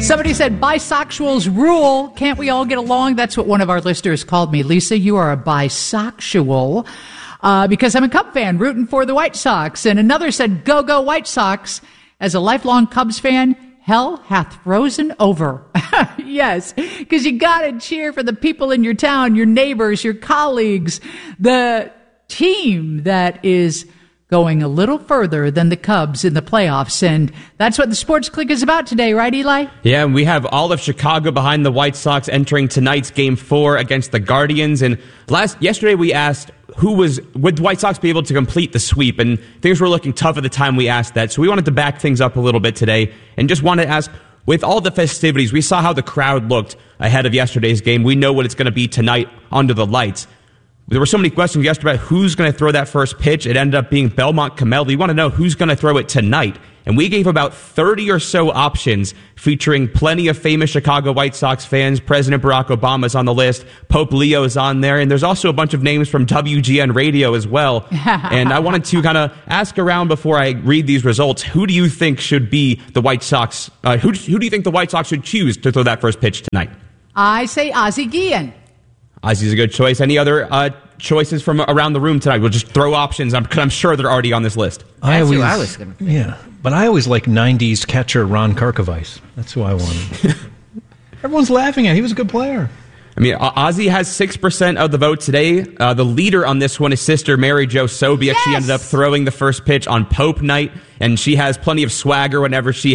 Somebody said, bisexuals rule. Can't we all get along? That's what one of our listeners called me. Lisa, you are a bisexual because I'm a Cub fan rooting for the White Sox. And another said, go, go White Sox. As a lifelong Cubs fan, hell hath frozen over. Yes, because you got to cheer for the people in your town, your neighbors, your colleagues, the team that is going a little further than the Cubs in the playoffs. And that's what the Sports Click is about today, right, Eli? Yeah, and we have all of Chicago behind the White Sox entering tonight's Game 4 against the Guardians. And yesterday we asked would the White Sox be able to complete the sweep? And things were looking tough at the time we asked that. So we wanted to back things up a little bit today and just wanted to ask, with all the festivities, we saw how the crowd looked ahead of yesterday's game. We know what it's going to be tonight under the lights. There were so many questions yesterday about who's going to throw that first pitch. It ended up being Belmont Camel. We want to know who's going to throw it tonight. And we gave about 30 or so options featuring plenty of famous Chicago White Sox fans. President Barack Obama's on the list. Pope Leo is on there. And there's also a bunch of names from WGN Radio as well. And I wanted to kind of ask around before I read these results. Who do you think should be the White Sox? Who do you think the White Sox should choose to throw that first pitch tonight? I say Ozzie Guillen. Ozzy's a good choice. Any other choices from around the room tonight? We'll just throw options. I'm sure they're already on this list. That's who I was going to. Yeah, but I always like 90s catcher Ron Karkovice. That's who I wanted. Everyone's laughing at him. He was a good player. I mean, Ozzy has 6% of the vote today. The leader on this one is sister Mary Jo Sobiek. Yes! She ended up throwing the first pitch on Pope night, and she has plenty of swagger whenever she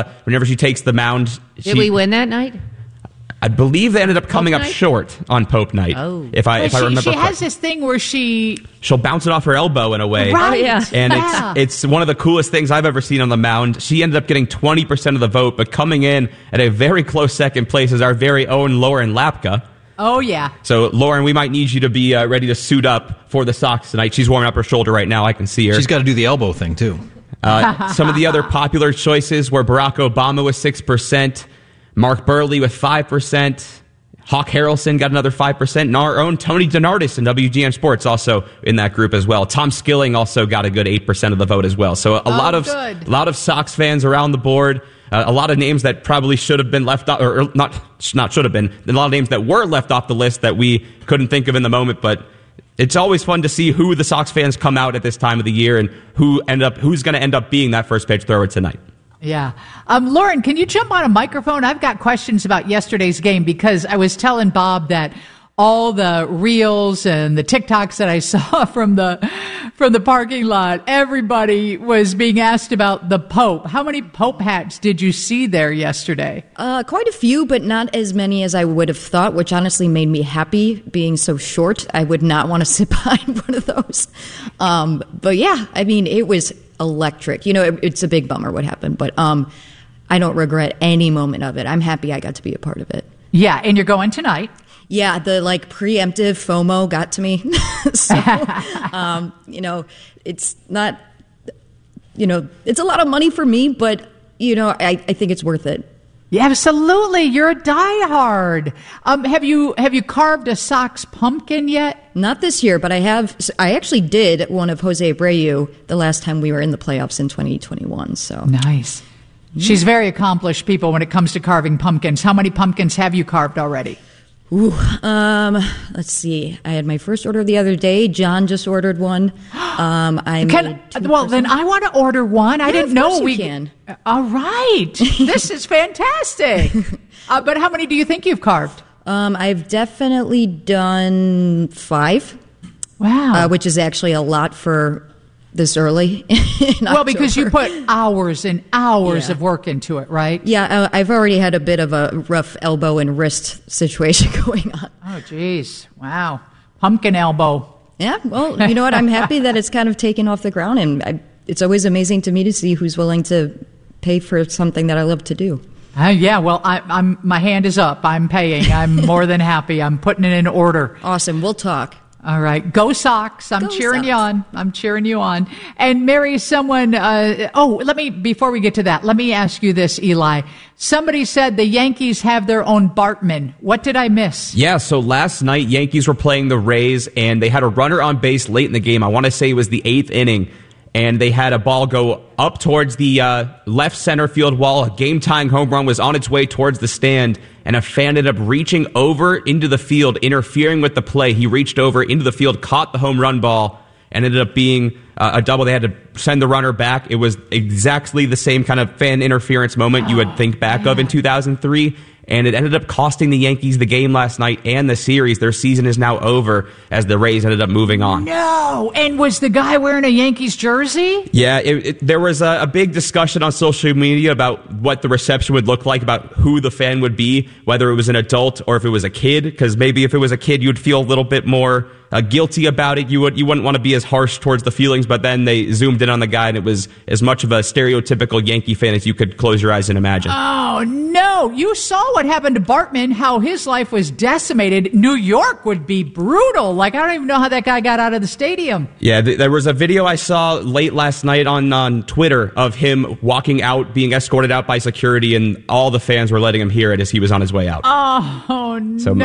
takes the mound. Did we win that night? I believe they ended up coming up short on Pope night. Oh. If I remember she has this thing where she'll bounce it off her elbow in a way. Right. Yeah. And it's one of the coolest things I've ever seen on the mound. She ended up getting 20% of the vote, but coming in at a very close second place is our very own Lauren Lapka. Oh, yeah. So, Lauren, we might need you to be ready to suit up for the Sox tonight. She's warming up her shoulder right now. I can see her. She's got to do the elbow thing, too. Some of the other popular choices were Barack Obama with 6%. Mark Burley with 5%. Hawk Harrelson got another 5%. And our own Tony DeNardis in WGN Sports also in that group as well. Tom Skilling also got a good 8% of the vote as well. So a lot of Sox fans around the board. A lot of names that probably should have been left off, or not should have been. A lot of names that were left off the list that we couldn't think of in the moment. But it's always fun to see who the Sox fans come out at this time of the year and who's going to end up being that first pitch thrower tonight. Yeah. Lauren, can you jump on a microphone? I've got questions about yesterday's game because I was telling Bob that all the reels and the TikToks that I saw from the parking lot, everybody was being asked about the Pope. How many Pope hats did you see there yesterday? Quite a few, but not as many as I would have thought, which honestly made me happy being so short. I would not want to sit behind one of those. But yeah, I mean, it was electric. You know, it's a big bummer what happened, but I don't regret any moment of it. I'm happy I got to be a part of it. Yeah, and you're going tonight. Yeah, the preemptive FOMO got to me. So, it's not, it's a lot of money for me, but, I think it's worth it. Yeah, absolutely. You're a diehard. Have you carved a Sox pumpkin yet? Not this year, but I have. I actually did one of Jose Abreu the last time we were in the playoffs in 2021. So nice. She's very accomplished, people, when it comes to carving pumpkins. How many pumpkins have you carved already? Ooh, let's see. I had my first order the other day. John just ordered one. Then I want to order one. I didn't know we can. All right, this is fantastic. But how many do you think you've carved? I've definitely done 5. Wow, which is actually a lot for this early. Well, because you put hours and hours of work into it, right? Yeah, I've already had a bit of a rough elbow and wrist situation going on. Oh, geez. Wow. Pumpkin elbow. Yeah, well, you know what? I'm happy that it's kind of taken off the ground, and it's always amazing to me to see who's willing to pay for something that I love to do. Yeah, well, my hand is up. I'm paying. I'm more than happy. I'm putting it in order. Awesome. We'll talk. All right. Go Sox. I'm cheering you on. I'm cheering you on. And Mary, before we get to that, let me ask you this, Eli. Somebody said the Yankees have their own Bartman. What did I miss? Yeah, so last night, Yankees were playing the Rays, and they had a runner on base late in the game. I want to say it was the 8th inning. and they had a ball go up towards the left center field wall. A game-tying home run was on its way towards the stand, and a fan ended up reaching over into the field, interfering with the play. He reached over into the field, caught the home run ball, and ended up being a double. They had to send the runner back. It was exactly the same kind of fan interference moment you would think back of in 2003. And it ended up costing the Yankees the game last night and the series. Their season is now over as the Rays ended up moving on. No! And was the guy wearing a Yankees jersey? Yeah, there was a big discussion on social media about what the reception would look like, about who the fan would be, whether it was an adult or if it was a kid. Because maybe if it was a kid, you'd feel a little bit more guilty about it. You wouldn't want to be as harsh towards the feelings, but then they zoomed in on the guy, and it was as much of a stereotypical Yankee fan as you could close your eyes and imagine. Oh, no. You saw what happened to Bartman, how his life was decimated. New York would be brutal. Like, I don't even know how that guy got out of the stadium. Yeah, there was a video I saw late last night on Twitter of him walking out, being escorted out by security, and all the fans were letting him hear it as he was on his way out. Oh, no. So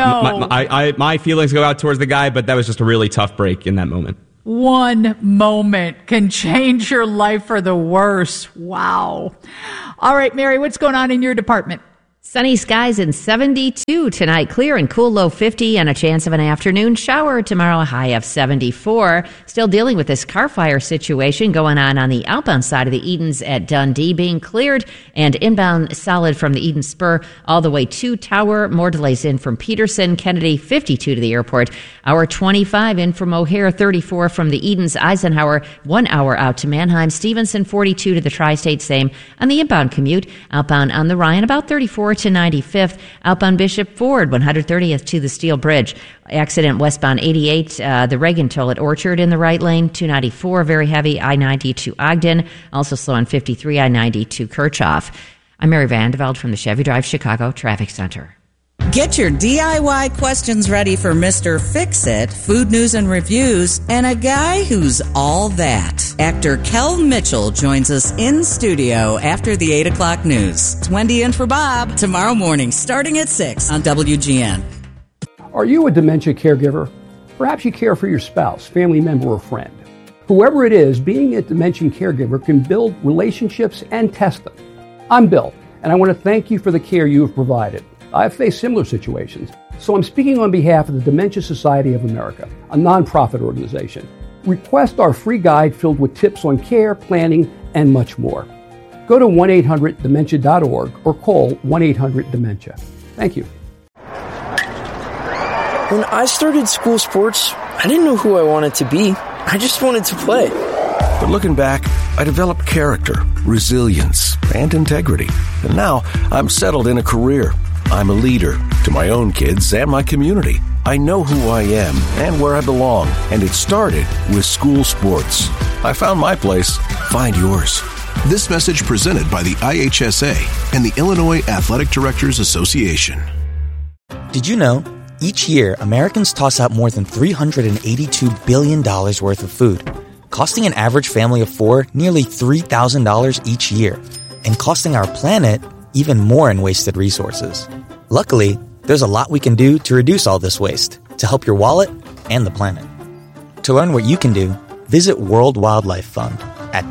my feelings go out towards the guy, but that was just a really tough break in that moment. One moment can change your life for the worse. Wow. All right, Mary, what's going on in your department? Sunny skies and 72 tonight, clear and cool, low 50, and a chance of an afternoon shower tomorrow, a high of 74. Still dealing with this car fire situation going on the outbound side of the Edens at Dundee, being cleared, and inbound solid from the Eden Spur all the way to Tower. More delays in from Peterson, Kennedy, 52 to the airport. Hour 25 in from O'Hare, 34 from the Edens, Eisenhower, 1 hour out to Mannheim, Stevenson, 42 to the Tri-State, same on the inbound commute. Outbound on the Ryan, about 34 to 95th. Outbound Bishop Ford, 130th to the Steel Bridge. Accident westbound 88, the Reagan toll at Orchard in the right lane. 294, very heavy. I-90 to Ogden. Also slow on 53, I-90 to Kirchhoff. I'm Mary Vandeveld from the Chevy Drive Chicago Traffic Center. Get your DIY questions ready for Mr. Fix-It, food news and reviews, and a guy who's all that. Actor Kel Mitchell joins us in studio after the 8 o'clock news. It's Wendy in for Bob tomorrow morning, starting at 6 on WGN. Are you a dementia caregiver? Perhaps you care for your spouse, family member, or friend. Whoever it is, being a dementia caregiver can build relationships and test them. I'm Bill, and I want to thank you for the care you have provided. I've faced similar situations, so I'm speaking on behalf of the Dementia Society of America, a nonprofit organization. Request our free guide filled with tips on care, planning, and much more. Go to 1-800-DEMENTIA.org or call 1-800-DEMENTIA. Thank you. When I started school sports, I didn't know who I wanted to be. I just wanted to play. But looking back, I developed character, resilience, and integrity. And now I'm settled in a career. I'm a leader to my own kids and my community. I know who I am and where I belong, and it started with school sports. I found my place. Find yours. This message presented by the IHSA and the Illinois Athletic Directors Association. Did you know, each year, Americans toss out more than $382 billion worth of food, costing an average family of four nearly $3,000 each year, and costing our planet even more in wasted resources. Luckily, there's a lot we can do to reduce all this waste, to help your wallet and the planet. To learn what you can do, visit World Wildlife Fund at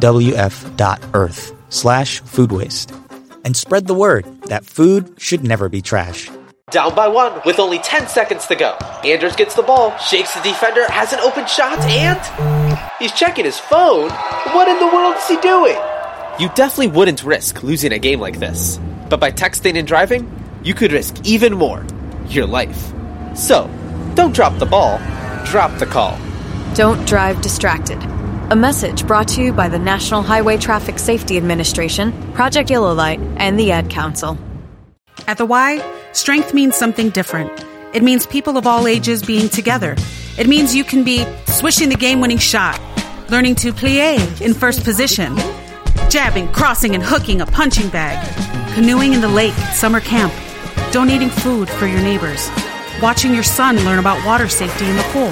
wwf.earth/food waste. And spread the word that food should never be trash. Down by one with only 10 seconds to go. Anders gets the ball, shakes the defender, has an open shot, and he's checking his phone. What in the world is he doing? You definitely wouldn't risk losing a game like this. But by texting and driving, you could risk even more, your life. So, don't drop the ball, drop the call. Don't drive distracted. A message brought to you by the National Highway Traffic Safety Administration, Project Yellow Light, and the Ad Council. At the Y, strength means something different. It means people of all ages being together. It means you can be swishing the game-winning shot, learning to plie in first position, jabbing, crossing, and hooking a punching bag, canoeing in the lake at summer camp, donating food for your neighbors, watching your son learn about water safety in the pool.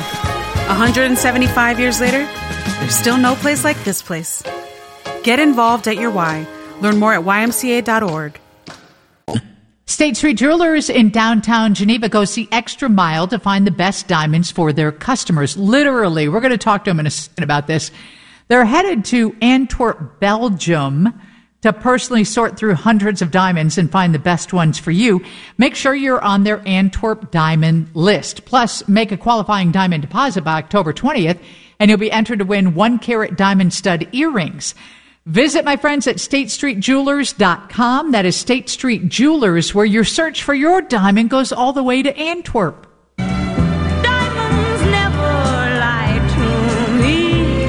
175 years later, there's still no place like this place. Get involved at your Y. Learn more at ymca.org. State Street Jewelers in downtown Geneva goes the extra mile to find the best diamonds for their customers. Literally, we're going to talk to them in a second about this. They're headed to Antwerp, Belgium, to personally sort through hundreds of diamonds and find the best ones for you. Make sure you're on their Antwerp diamond list. Plus, make a qualifying diamond deposit by October 20th, and you'll be entered to win 1-carat diamond stud earrings. Visit my friends at StateStreetJewelers.com. That is State Street Jewelers, where your search for your diamond goes all the way to Antwerp. Diamonds never lie to me,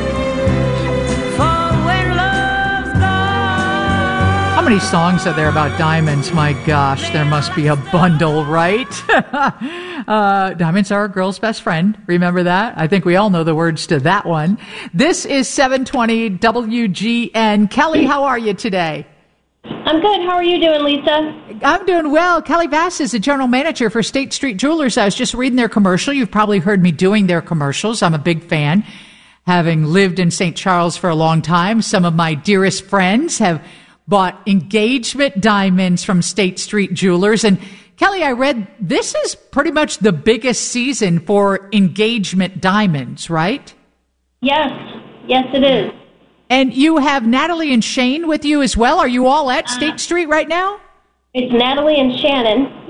for when love's gone. How many songs are there about diamonds? My gosh, there must be a bundle, right? Diamonds are a girl's best friend. Remember that? I think we all know the words to that one. This is 720 WGN. Kelly, how are you today? I'm good. How are you doing, Lisa? I'm doing well. Kelly Bass is the general manager for State Street Jewelers. I was just reading their commercial. You've probably heard me doing their commercials. I'm a big fan. Having lived in St. Charles for a long time, some of my dearest friends have bought engagement diamonds from State Street Jewelers. And Kelly, I read this is pretty much the biggest season for engagement diamonds, right? Yes. Yes, it is. And you have Natalie and Shane with you as well. Are you all at State Street right now? It's Natalie and Shannon.